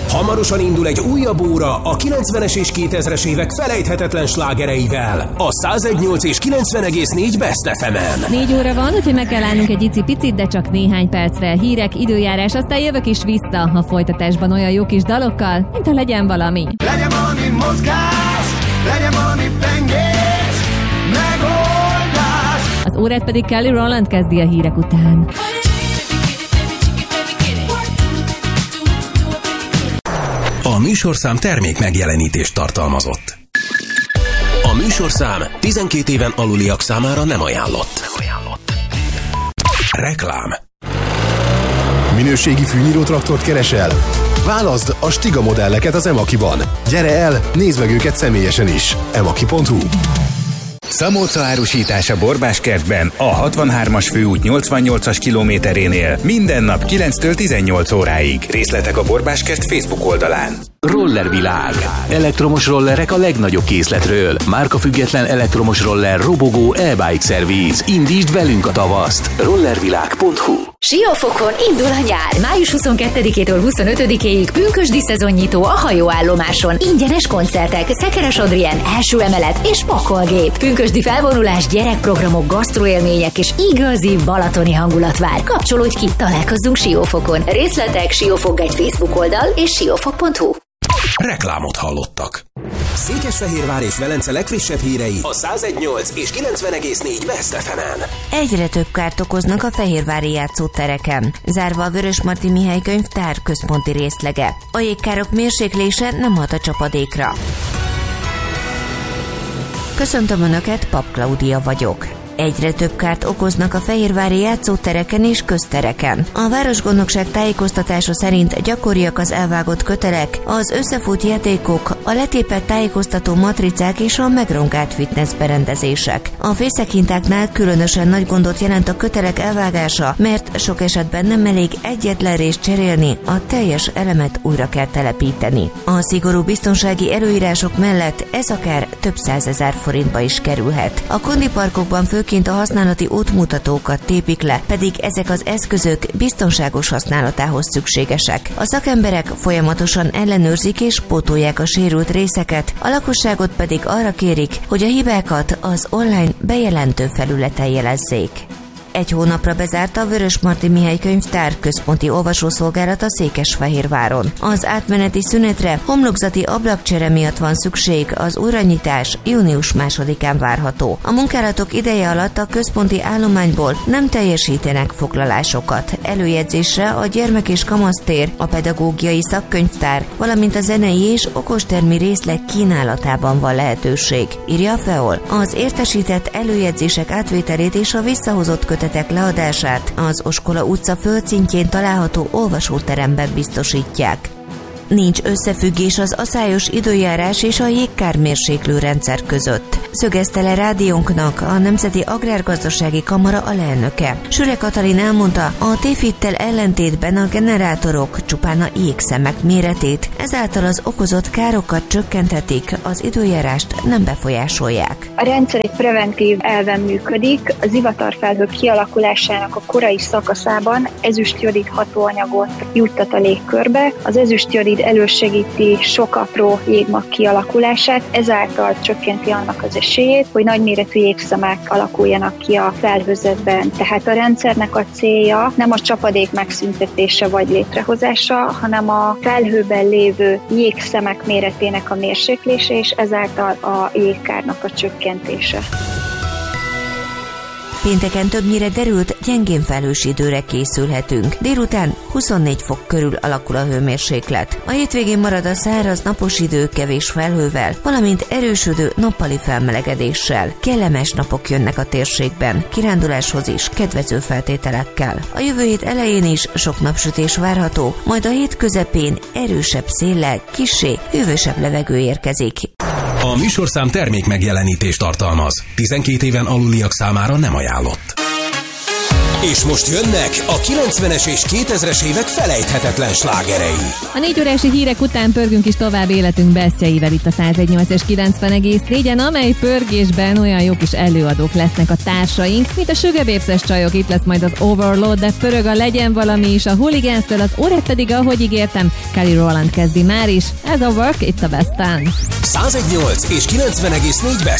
Hamarosan indul egy újabb óra a 90-es és 2000-es évek felejthetetlen slágereivel. A 101.8 és 90,4 Best FM-en. 4 óra van, úgyhogy meg kell állnunk egy icipicit, de csak néhány percre. Hírek, időjárás, aztán jövök is vissza a folytatásban olyan jó kis dalokkal, mint ha legyen valami. Legyen valami mozgás, legyen valami pengés, megoldás. Az órát pedig Kelly Rowland kezdi a hírek után. A műsorszám termék megjelenítést tartalmazott. A műsorszám 12 éven aluliak számára nem ajánlott. Reklám. Minőségi fűnyírótraktort keresel? Válaszd a Stiga modelleket az Emakiban. Gyere el, nézd meg őket személyesen is. emaki.hu. Szamóca árusítás a Borbáskertben, a 63-as főút 88-as kilométerénél minden nap 9-től 18 óráig. Részletek a Borbáskert Facebook oldalán. Rollervilág. Elektromos rollerek a legnagyobb készletről. Márkafüggetlen elektromos roller robogó e-bike szerviz. Indítsd velünk a tavaszt. Rollervilág.hu. Siófokon indul a nyár. Május 22-től 25-ig pünkösdi szezonnyitó a hajóállomáson. Ingyenes koncertek, Szekeres Adrien, első emelet és pakolgép. Pünkösdi felvonulás, gyerekprogramok, gasztroélmények és igazi balatoni hangulat vár. Kapcsolódj ki, találkozzunk Siófokon. Részletek Siófok egy Facebook oldal és siófok.hu. Reklámot hallottak. Székesfehérvár és Velence legfrissebb hírei a 101.8 és 90,4 Best FM-en. Egyre több kárt okoznak a fehérvári játszótereken. Zárva a Vörösmarty Mihály könyvtár központi részlege. A jégkárok mérséklése nem hat a csapadékra. Köszöntöm Önöket, Pap Klaudia vagyok. Egyre több kárt okoznak a fehérvári játszótereken és köztereken. A Városgondnokság tájékoztatása szerint gyakoriak az elvágott kötelek, az összefut játékok, a letépett tájékoztató matricák és a megrongált fitnessberendezések. A fészekintáknál különösen nagy gondot jelent a kötelek elvágása, mert sok esetben nem elég egyetlen részt cserélni, a teljes elemet újra kell telepíteni. A szigorú biztonsági előírások mellett ez akár több 100 000 forintba is kerülhet. A kondiparkokban főként a használati útmutatókat tépik le, pedig ezek az eszközök biztonságos használatához szükségesek. A szakemberek folyamatosan ellenőrzik és pótolják a sérült részeket, a lakosságot pedig arra kérik, hogy a hibákat az online bejelentő felületen jelezzék. Egy hónapra bezárta a Vörösmarty Mihály könyvtár központi olvasószolgálata Székesfehérváron. Az átmeneti szünetre homlokzati ablakcsere miatt van szükség, az újranyitás június 2-án várható. A munkálatok ideje alatt a központi állományból nem teljesítenek foglalásokat. Előjegyzésre a gyermek- és kamasztér, a pedagógiai szakkönyvtár, valamint a zenei és okostermi részleg kínálatában van lehetőség, írja a FEOL. Az értesített előjegyzések átvételét és a visszahozott kötetek leadását az Oskola utca földszintjén található olvasóteremben biztosítják. Nincs összefüggés az aszályos időjárás és a jégkármérséklő rendszer között. Szögezte le rádiónknak a Nemzeti Agrárgazdasági Kamara alelnöke. Süre Katalin elmondta, a tévhittel ellentétben a generátorok csupán a jégszemek méretét, ezáltal az okozott károkat csökkenthetik, az időjárást nem befolyásolják. A rendszer egy preventív elven működik, az zivatarfelhők kialakulásának a korai szakaszában ezüstjodid hatóanyagot juttat a légkörbe, az ezüstjodid elősegíti sok apró jégmag kialakulását, ezáltal csökkenti annak az esélyét, hogy nagyméretű jégszemek alakuljanak ki a felhőzetben. Tehát a rendszernek a célja nem a csapadék megszüntetése vagy létrehozása, hanem a felhőben lévő jégszemek méretének a mérséklése, és ezáltal a jégkárnak a csökkentése. Pénteken többnyire derült, gyengén felhős időre készülhetünk. Délután 24 fok körül alakul a hőmérséklet. A hétvégén marad a száraz napos idő kevés felhővel, valamint erősödő nappali felmelegedéssel. Kellemes napok jönnek a térségben, kiránduláshoz is kedvező feltételekkel. A jövő hét elején is sok napsütés várható, majd a hét közepén erősebb széllel, kissé hűvösebb levegő érkezik. A műsorszám termék megjelenítést tartalmaz. 12 éven aluliak számára nem ajánlott. És most jönnek a 90-es és 2000-es évek felejthetetlen slágerei. A 4 órási hírek után pörgünk is tovább életünk besztjeivel itt a 101.8 és 90,4-en, amely pörgésben olyan jó kis előadók lesznek a társaink, mint a Sugar Babes-es csajok. Itt lesz majd az Overload, de pörög a Legyen valami is, a Hooligans-től, az órát pedig, ahogy ígértem, Kelly Rowland kezdi már is. Ez a Work, itt a Best Time. 101.8 és 90,4 Best